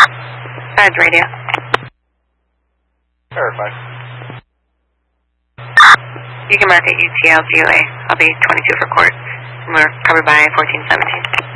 Sides radio. Verified. You can mark it UTL GOA. I'll be 22 for court. We're covered by 1417.